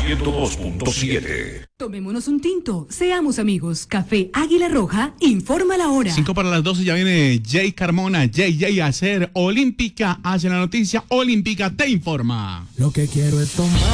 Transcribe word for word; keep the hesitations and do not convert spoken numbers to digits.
ciento dos punto siete. Tomémonos un tinto, seamos amigos. Café Águila Roja, informa la hora. Cinco para las doce, ya viene Jay Carmona. Jay, Jay, a hacer Olímpica, hace la noticia Olímpica, te informa. Lo que quiero es tomar.